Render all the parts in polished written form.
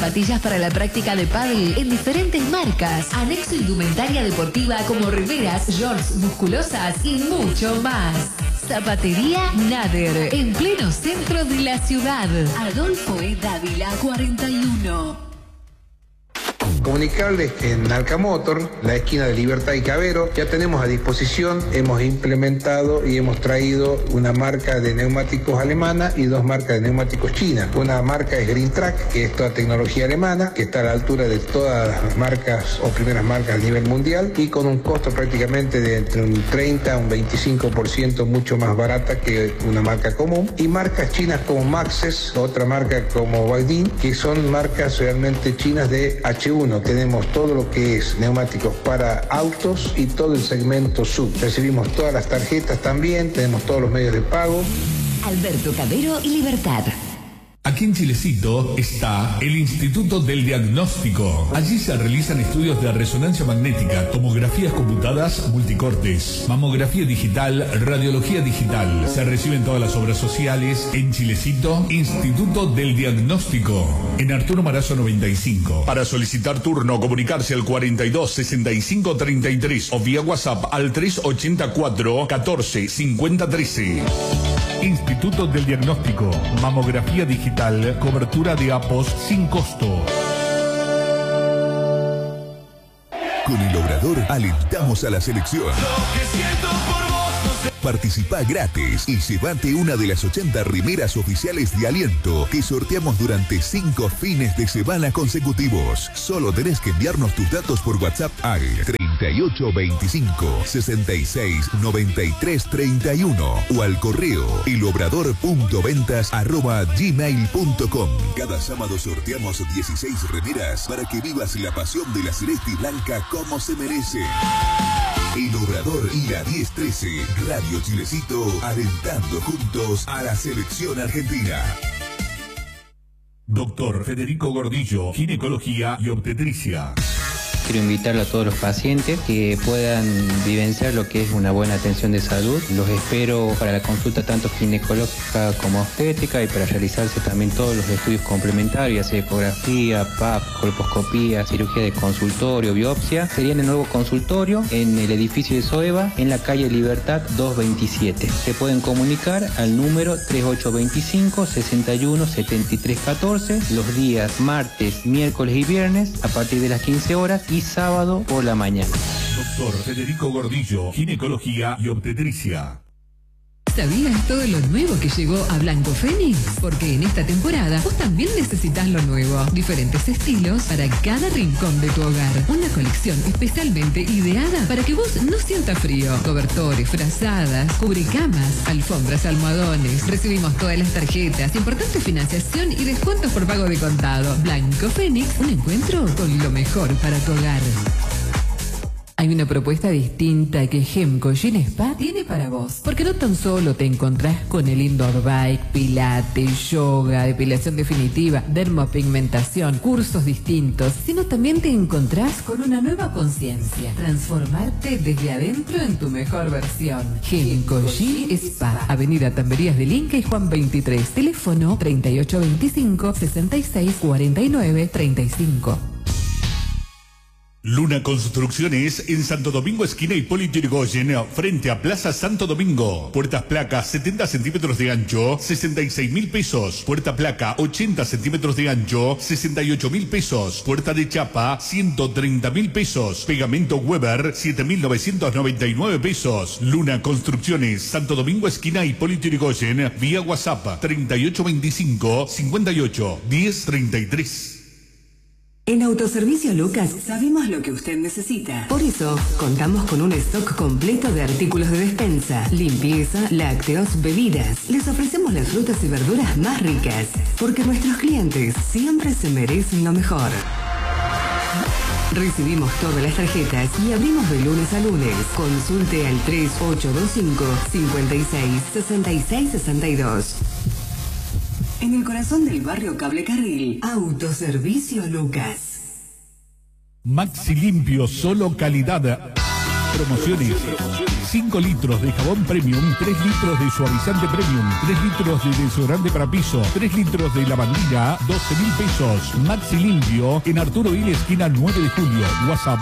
zapatillas para la práctica de pádel en diferentes marcas. Anexo indumentaria deportiva como remeras, shorts musculosas y mucho más. Zapatería Nader, en pleno centro de la ciudad. Adolfo E. Dávila, 41. Comunicarles que en Alcamotor, la esquina de Libertad y Cavero, ya tenemos a disposición, hemos implementado y hemos traído una marca de neumáticos alemana y 2 marcas de neumáticos chinas. Una marca es Green Track, que es toda tecnología alemana, que está a la altura de todas las marcas o primeras marcas a nivel mundial y con un costo prácticamente de entre un 30 a un 25% mucho más barata que una marca común. Y marcas chinas como Maxxis, otra marca como Baidin, que son marcas realmente chinas de H1. Tenemos todo lo que es neumáticos para autos y todo el segmento sub. Recibimos todas las tarjetas también, tenemos todos los medios de pago. Alberto Cavero y Libertad. Aquí en Chilecito está el Instituto del Diagnóstico. Allí se realizan estudios de resonancia magnética, tomografías computadas multicortes, mamografía digital, radiología digital. Se reciben todas las obras sociales en Chilecito, Instituto del Diagnóstico, en Arturo Marazo 95. Para solicitar turno, comunicarse al 42 65 33 o vía WhatsApp al 384 14 50 13. Instituto del Diagnóstico, mamografía digital, cobertura de APOS sin costo. Con el Obrador alentamos a la selección. Participá gratis y llevate una de las 80 remeras oficiales de Aliento que sorteamos durante 5 fines de semana consecutivos. Solo tenés que enviarnos tus datos por WhatsApp al 3825 66 93 31 o al correo elobrador.ventas@gmail.com. Cada sábado sorteamos 16 remeras para que vivas la pasión de la celeste y blanca como se merece. El Obrador y la 1013, Radio Chilecito, alentando juntos a la selección argentina. Doctor Federico Gordillo, ginecología y obstetricia. Quiero invitarle a todos los pacientes que puedan vivenciar lo que es una buena atención de salud. Los espero para la consulta tanto ginecológica como obstétrica y para realizarse también todos los estudios complementarios, ya sea ecografía, PAP, colposcopía, cirugía de consultorio, biopsia. Sería en el nuevo consultorio en el edificio de Soeva, en la calle Libertad 227. Se pueden comunicar al número 3825 61 73 14 los días martes, miércoles y viernes a partir de las 15 horas y sábado por la mañana. Doctor Federico Gordillo, ginecología y obstetricia. ¿Sabías todo lo nuevo que llegó a Blanco Fénix? Porque en esta temporada vos también necesitas lo nuevo. Diferentes estilos para cada rincón de tu hogar. Una colección especialmente ideada para que vos no sientas frío. Cobertores, frazadas, cubrecamas, alfombras, almohadones. Recibimos todas las tarjetas, importante financiación y descuentos por pago de contado. Blanco Fénix, un encuentro con lo mejor para tu hogar. Hay una propuesta distinta que Hemco Gym Spa tiene para vos. Porque no tan solo te encontrás con el indoor bike, pilates, yoga, depilación definitiva, dermopigmentación, cursos distintos, sino también te encontrás con una nueva conciencia. Transformarte desde adentro en tu mejor versión. Hemco Gym Spa, Avenida Tamberías del Inca y Juan 23. Teléfono 3825 66 49 35. Luna Construcciones en Santo Domingo, esquina Hipólito Yrigoyen, frente a Plaza Santo Domingo. Puertas placas 70 centímetros de ancho, 66.000 pesos. Puerta placa 80 centímetros de ancho, 68.000 pesos. Puerta de chapa 130.000 pesos. Pegamento Weber 7.999 pesos. Luna Construcciones, Santo Domingo, esquina Hipólito Yrigoyen, vía WhatsApp 3825 58 1033. En Autoservicio Lucas sabemos lo que usted necesita. Por eso, contamos con un stock completo de artículos de despensa, limpieza, lácteos, bebidas. Les ofrecemos las frutas y verduras más ricas, porque nuestros clientes siempre se merecen lo mejor. Recibimos todas las tarjetas y abrimos de lunes a lunes. Consulte al 3825 56 66 62. En el corazón del barrio Cable Carril, Autoservicio Lucas. Maxi Limpio, solo calidad. Promociones. 5 litros de jabón premium, 3 litros de suavizante premium, 3 litros de desodorante para piso, 3 litros de lavandina, 12.000 pesos. Maxi Limpio en Arturo Hill, esquina 9 de julio. WhatsApp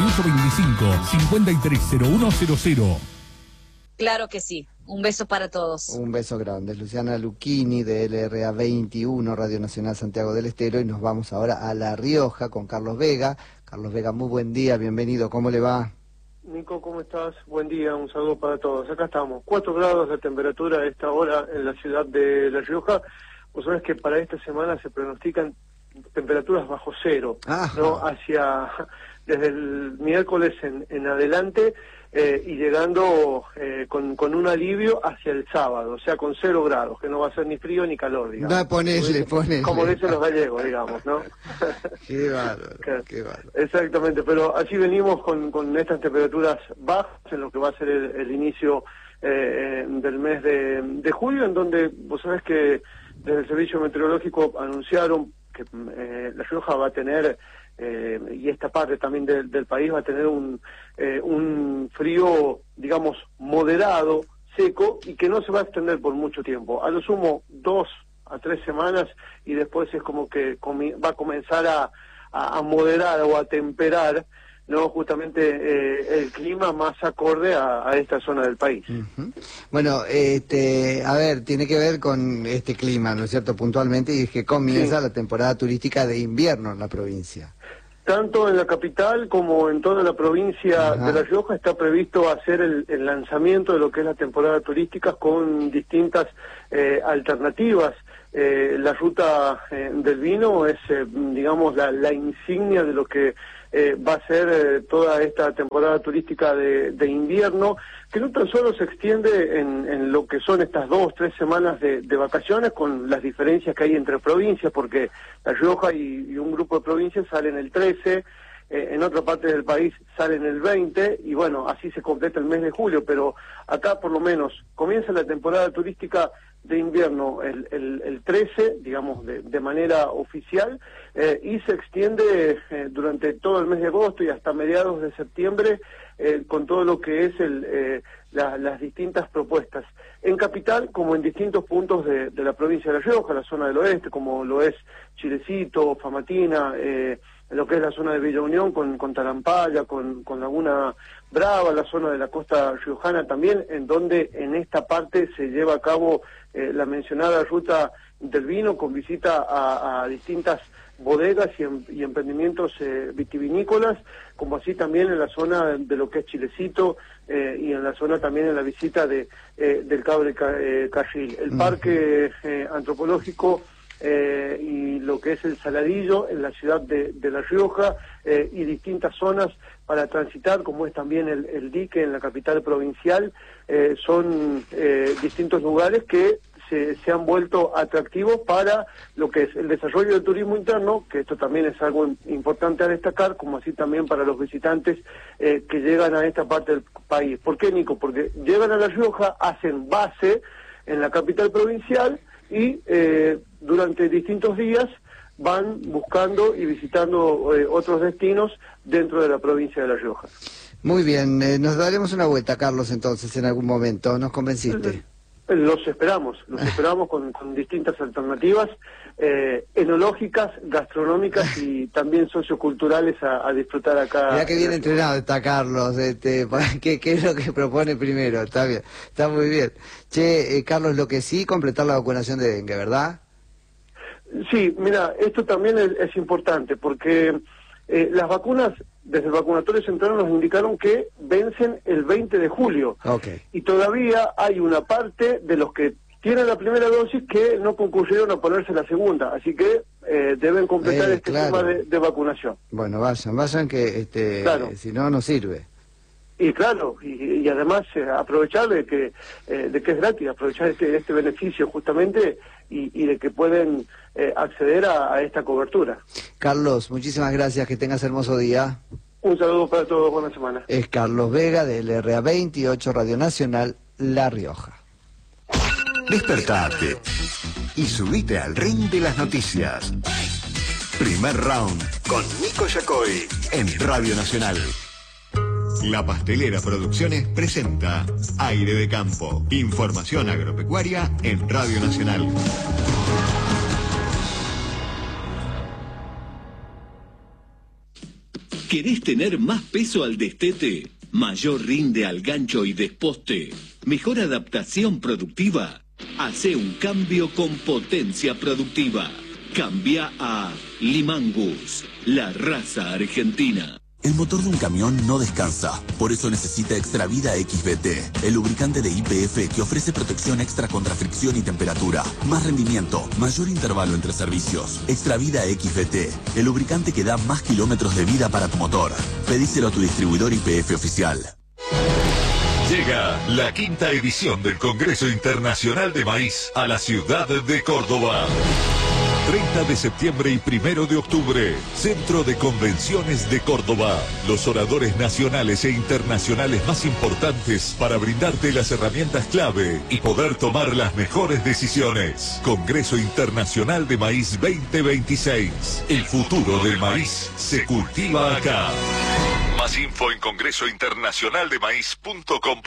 3825-530100. Claro que sí. Un beso para todos. Un beso grande. Luciana Lucchini de LRA 21, Radio Nacional Santiago del Estero, y nos vamos ahora a La Rioja con Carlos Vega. Carlos Vega, muy buen día, bienvenido, ¿cómo le va? Nico, ¿cómo estás? Buen día, un saludo para todos. Acá estamos, 4 grados de temperatura a esta hora en la ciudad de La Rioja. Vos sabés que para esta semana se pronostican temperaturas bajo cero, ¿no? Desde el miércoles en adelante, y llegando con un alivio hacia el sábado, o sea, con 0 grados, que no va a ser ni frío ni calor, digamos. No, ponele. Como dicen los gallegos, digamos, ¿no? Qué bárbaro, qué bárbaro. Exactamente, pero así venimos con estas temperaturas bajas en lo que va a ser el inicio del mes de julio, en donde vos sabés que desde el Servicio Meteorológico anunciaron que La Rioja va a tener, y esta parte también del país va a tener un frío, digamos, moderado, seco, y que no se va a extender por mucho tiempo. A lo sumo 2 a 3 semanas, y después es como que va a comenzar a moderar o a temperar, ¿no? Justamente el clima más acorde a esta zona del país. Uh-huh. Bueno, a ver, tiene que ver con este clima, ¿no es cierto?, puntualmente, y es que comienza la temporada turística de invierno en la provincia. Tanto en la capital como en toda la provincia de La Rioja está previsto hacer el lanzamiento de lo que es la temporada turística con distintas alternativas. La ruta del vino es, digamos, la insignia de lo que va a ser toda esta temporada turística de invierno, que no tan solo se extiende en lo que son estas 2 o 3 semanas de vacaciones, con las diferencias que hay entre provincias, porque La Rioja y un grupo de provincias salen el 13, en otra parte del país salen el 20, y bueno, así se completa el mes de julio, pero acá por lo menos comienza la temporada turística de invierno el 13, digamos, de manera oficial, y se extiende durante todo el mes de agosto y hasta mediados de septiembre, con todo lo que es las distintas propuestas. En capital, como en distintos puntos de la provincia de La Rioja, la zona del oeste, como lo es Chilecito, Famatina, lo que es la zona de Villa Unión, con Tarampaya, con Laguna Brava, la zona de la costa riojana también, en donde en esta parte se lleva a cabo la mencionada ruta del vino, con visita a distintas bodegas y emprendimientos vitivinícolas, como así también en la zona de lo que es Chilecito, y en la zona también en la visita del Cabo de Carril. El parque antropológico y lo que es el Saladillo en la ciudad de La Rioja, y distintas zonas para transitar, como es también el dique en la capital provincial, son distintos lugares que se han vuelto atractivos para lo que es el desarrollo del turismo interno, que esto también es algo importante a destacar, como así también para los visitantes que llegan a esta parte del país. ¿Por qué, Nico? Porque llegan a La Rioja, hacen base en la capital provincial, y durante distintos días van buscando y visitando otros destinos dentro de la provincia de La Rioja. Muy bien, nos daremos una vuelta, Carlos, entonces, en algún momento. ¿Nos convenciste? Los esperamos con distintas alternativas enológicas, gastronómicas y también socioculturales a disfrutar acá. Ya que bien entrenado está Carlos, ¿qué es lo que propone primero? Está bien, está muy bien. Che, Carlos, lo que sí, completar la vacunación de dengue, ¿verdad? Sí, mira, esto también es importante, porque las vacunas, desde el vacunatorio central nos indicaron que vencen el 20 de julio. Okay. Y todavía hay una parte de los que tienen la primera dosis que no concurrieron a ponerse la segunda, así que deben completar este tema de vacunación. Bueno, vayan que claro. Si no, no sirve. Y claro, y además aprovechar de que es gratis, aprovechar este beneficio justamente, y de que pueden acceder a esta cobertura. Carlos, muchísimas gracias, que tengas hermoso día. Un saludo para todos, buena semana. Es Carlos Vega del LRA 28, Radio Nacional, La Rioja. Despertate y subite al ring de las noticias. Primer round con Nico Yacoy en Radio Nacional. La Pastelera Producciones presenta Aire de Campo. Información agropecuaria en Radio Nacional. ¿Querés tener más peso al destete? ¿Mayor rinde al gancho y desposte? ¿Mejor adaptación productiva? Hacé un cambio con potencia productiva. Cambia a Limangus, la raza argentina. El motor de un camión no descansa, por eso necesita Extravida XBT, el lubricante de YPF que ofrece protección extra contra fricción y temperatura, más rendimiento, mayor intervalo entre servicios. Extravida XBT, el lubricante que da más kilómetros de vida para tu motor. Pedíselo a tu distribuidor YPF oficial. Llega la 5ª edición del Congreso Internacional de Maíz a la ciudad de Córdoba. 30 de septiembre y 1 de octubre, Centro de Convenciones de Córdoba. Los oradores nacionales e internacionales más importantes para brindarte las herramientas clave y poder tomar las mejores decisiones. Congreso Internacional de Maíz 2026. El futuro del maíz se cultiva acá. Más info en congresointernacionaldemaíz.com.